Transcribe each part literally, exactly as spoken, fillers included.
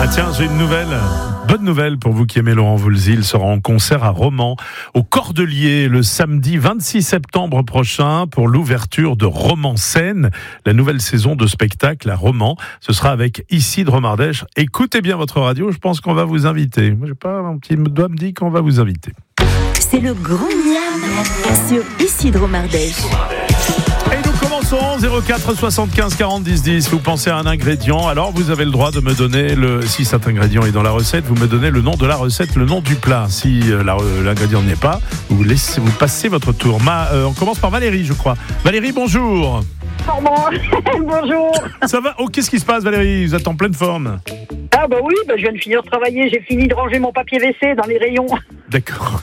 Ah tiens, j'ai une nouvelle, bonne nouvelle pour vous qui aimez Laurent Voulzy. Il sera en concert à Romans, au Cordelier, le samedi vingt-six septembre prochain pour l'ouverture de Romans Scène, la nouvelle saison de spectacle à Romans. Ce sera avec Isidre Mardèche. Écoutez bien votre radio, je pense qu'on va vous inviter. Moi, j'ai pas, mon petit doigt me dit qu'on va vous inviter. C'est le grand miam sur Isidre Mardèche. Et nous commençons zéro quatre soixante-quinze quarante dix dix. Vous pensez à un ingrédient, alors vous avez le droit de me donner le. Si cet ingrédient est dans la recette, vous me donnez le nom de la recette, le nom du plat. Si euh, la, euh, l'ingrédient n'y est pas, vous laissez, vous passez votre tour. Ma, euh, on commence par Valérie, je crois. Valérie, bonjour. Bonjour. Ça va? Oh, qu'est-ce qui se passe, Valérie? Vous êtes en pleine forme? Ah bah oui, bah je viens de finir de travailler, j'ai fini de ranger mon papier W C dans les rayons. D'accord.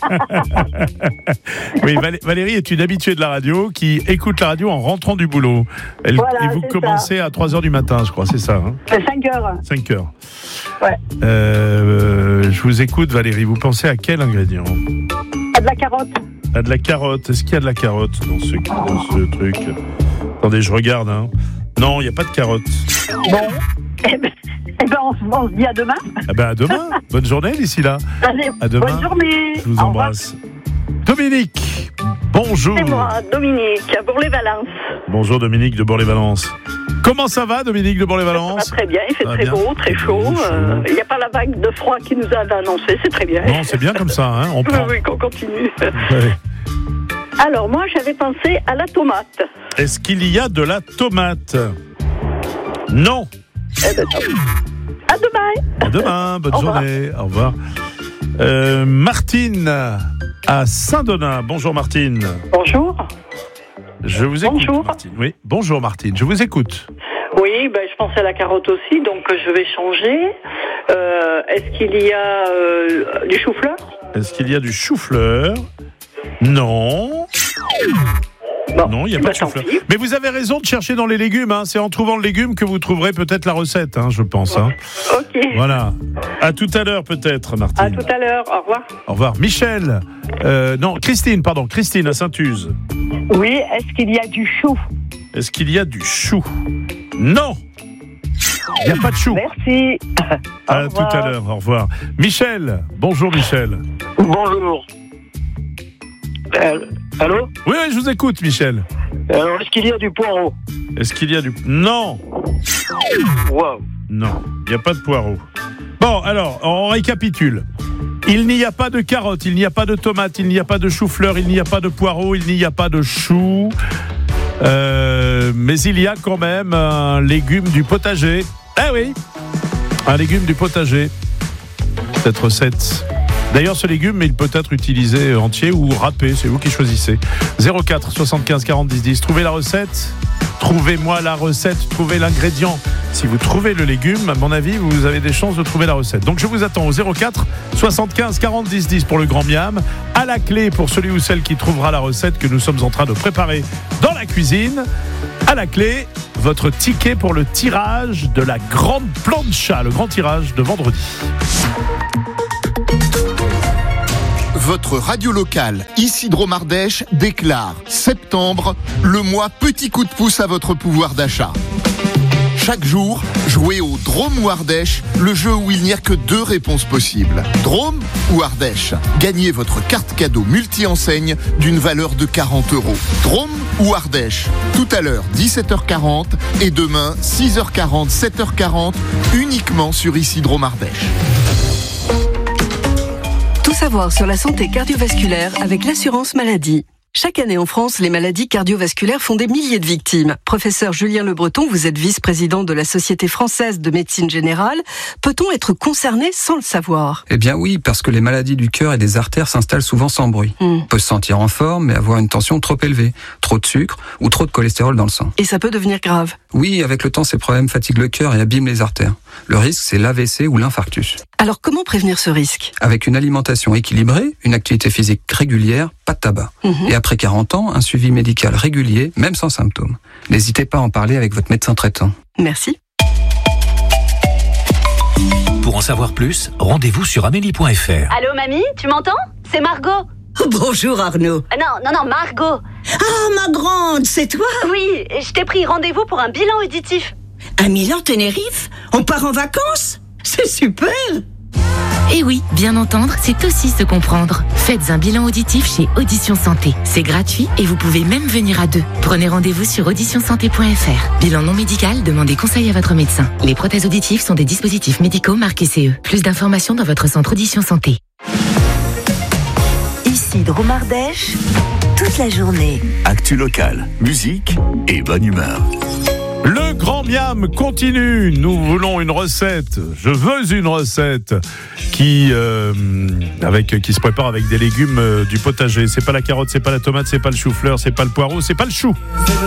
Oui, Val- Valérie est une habituée de la radio qui écoute la radio en rentrant du boulot. Elle, Voilà, et vous c'est ça. à trois heures du matin, je crois, c'est ça hein? cinq heures. cinq heures. Ouais. Euh, je vous écoute, Valérie. Vous pensez à quel ingrédient? Ah, de la carotte. À de la carotte. Est-ce qu'il y a de la carotte dans ce, dans ce truc? Attendez, je regarde. Hein. Non, il n'y a pas de carotte. Bon. Eh ben, eh ben on, on se dit à demain. Ah ben à demain. Bonne journée d'ici là. Allez, à demain. bonne journée. Je vous Au embrasse. Dominique, bonjour. C'est moi, Dominique, à Bourg-les-Valence. Bonjour Dominique de Bourg-les-Valence. Comment ça va, Dominique de Bourg-les-Valence? Ça va très bien, il fait très bien. beau, très chaud. Il Euh, n'y a pas la vague de froid qui nous avait annoncé, c'est très bien. Non, c'est bien comme ça, hein. On Oui, prend. oui, qu'on continue. Ouais. Alors, moi, j'avais pensé à la tomate. Est-ce qu'il y a de la tomate? Non. Eh ben, à demain. À demain, bonne Au revoir. journée. Au revoir. Euh, Martine à Saint-Donat. Bonjour Martine. Bonjour. Je vous écoute. Bonjour. Martine. Oui. Bonjour Martine. Je vous écoute. Oui, ben, je pensais à la carotte aussi, donc euh, je vais changer. Euh, est-ce qu'il y a euh, du chou-fleur? Est-ce qu'il y a du chou-fleur? Non. Bon, Non, il n'y a bah, pas de tant chou-fleur. pis. Mais vous avez raison de chercher dans les légumes. Hein. C'est en trouvant le légume que vous trouverez peut-être la recette, hein, je pense. Hein. Ok. Voilà. À tout à l'heure peut-être, Martine. À tout à l'heure. Au revoir. Au revoir. Michel. Euh, non, Christine, pardon. Christine à Saint-Use. Oui, est-ce qu'il y a du chou? Est-ce qu'il y a du chou? Non. Il n'y a pas de chou. Merci. À Au tout à revoir. l'heure. Au revoir. Michel. Bonjour Michel. Bonjour. Euh, allô? Oui, oui, je vous écoute, Michel. Alors, est-ce qu'il y a du poireau? Est-ce qu'il y a du... Non. Wow. Non, il n'y a pas de poireau. Bon, alors, on récapitule. Il n'y a pas de carottes, il n'y a pas de tomates, il n'y a pas de chou-fleur, il n'y a pas de poireau, il n'y a pas de chou. Euh, mais il y a quand même un légume du potager. Ah oui, un légume du potager. Cette recette. D'ailleurs, ce légume, il peut être utilisé entier ou râpé, c'est vous qui choisissez. zéro quatre soixante-quinze quarante dix dix. Trouvez la recette. Trouvez-moi la recette, trouvez l'ingrédient. Si vous trouvez le légume, à mon avis, vous avez des chances de trouver la recette. Donc je vous attends au zéro quatre soixante-quinze quarante dix dix pour le grand miam. À la clé pour celui ou celle qui trouvera la recette que nous sommes en train de préparer dans la cuisine. À la clé, votre ticket pour le tirage de la grande plancha, le grand tirage de vendredi. Votre radio locale, Isidro Mardèche, déclare septembre, le mois petit coup de pouce à votre pouvoir d'achat. Chaque jour, jouez au Drôme ou Ardèche, le jeu où il n'y a que deux réponses possibles. Drôme ou Ardèche. Gagnez votre carte cadeau multi-enseigne d'une valeur de quarante euros. Drôme ou Ardèche. Tout à l'heure, dix-sept heures quarante et demain, six heures quarante, sept heures quarante, uniquement sur Isidro Mardèche. Tout savoir sur la santé cardiovasculaire avec l'assurance maladie. Chaque année en France, les maladies cardiovasculaires font des milliers de victimes. Professeur Julien Le Breton, vous êtes vice-président de la Société française de médecine générale. Peut-on être concerné sans le savoir? Eh bien oui, parce que les maladies du cœur et des artères s'installent souvent sans bruit. Hmm. On peut se sentir en forme, mais avoir une tension trop élevée, trop de sucre ou trop de cholestérol dans le sang. Et ça peut devenir grave. Oui, avec le temps, ces problèmes fatiguent le cœur et abîment les artères. Le risque, c'est l'A V C ou l'infarctus. Alors comment prévenir ce risque? Avec une alimentation équilibrée, une activité physique régulière, pas de tabac. Mmh. Et après quarante ans, un suivi médical régulier, même sans symptômes. N'hésitez pas à en parler avec votre médecin traitant. Merci. Pour en savoir plus, rendez-vous sur amélie point f r. Allô, mamie, tu m'entends? C'est Margot. Bonjour Arnaud. Ah non, non, non, Margot. Ah, ma grande, c'est toi? Oui, je t'ai pris rendez-vous pour un bilan auditif. Un Milan Tenerife? On part en vacances? C'est super. Et oui, bien entendre, c'est aussi se comprendre. Faites un bilan auditif chez Audition Santé. C'est gratuit et vous pouvez même venir à deux. Prenez rendez-vous sur audition santé point f r. Bilan non médical, demandez conseil à votre médecin. Les prothèses auditives sont des dispositifs médicaux marqués C E. Plus d'informations dans votre centre Audition Santé. Ici Drôme Ardèche, toute la journée. Actu locale, musique et bonne humeur. Le grand miam continue. Nous voulons une recette. Je veux une recette qui euh, avec qui se prépare avec des légumes euh, du potager. C'est pas la carotte, c'est pas la tomate, c'est pas le chou-fleur, c'est pas le poireau, c'est pas le chou.